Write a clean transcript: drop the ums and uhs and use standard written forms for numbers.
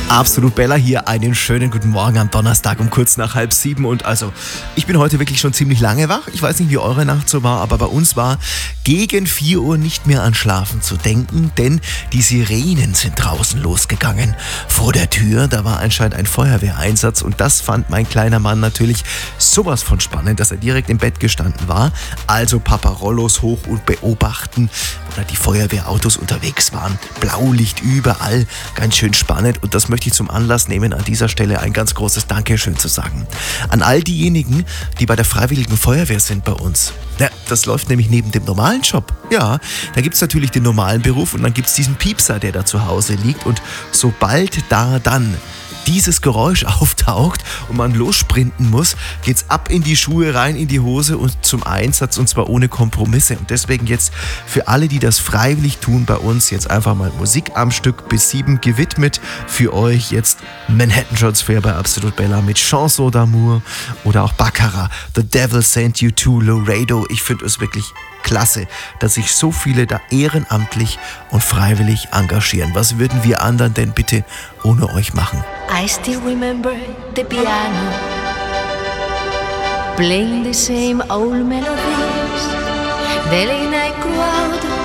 Absolut Bella hier, einen schönen guten Morgen am Donnerstag um kurz nach 6:30 und also ich bin heute wirklich schon ziemlich lange wach. Ich weiß nicht, wie eure Nacht so war, aber bei uns war gegen 4 Uhr nicht mehr an Schlafen zu denken, denn die Sirenen sind draußen losgegangen. Vor der Tür, da war anscheinend ein Feuerwehreinsatz und das fand mein kleiner Mann natürlich sowas von spannend, dass er direkt im Bett gestanden war. Also Paparollos hoch und beobachten, oder die Feuerwehrautos unterwegs waren. Blaulicht überall, ganz schön spannend und das möchte ich zum Anlass nehmen, an dieser Stelle ein ganz großes Dankeschön zu sagen. An all diejenigen, die bei der Freiwilligen Feuerwehr sind bei uns. Ja, das läuft nämlich neben dem normalen Job. Ja, da gibt es natürlich den normalen Beruf und dann gibt es diesen Piepser, der da zu Hause liegt und sobald da dann dieses Geräusch auftaucht und man lossprinten muss, geht's ab in die Schuhe, rein in die Hose und zum Einsatz und zwar ohne Kompromisse. Und deswegen jetzt für alle, die das freiwillig tun bei uns, jetzt einfach mal Musik am Stück bis 7 gewidmet. Für euch jetzt Manhattan Transfer bei Absolut Bella mit Chanson d'amour oder auch Baccarat, The Devil Sent You to Laredo. Ich finde es wirklich klasse, dass sich so viele da ehrenamtlich und freiwillig engagieren. Was würden wir anderen denn bitte ohne euch machen? I still remember the piano playing the same old melodies. The late night crowd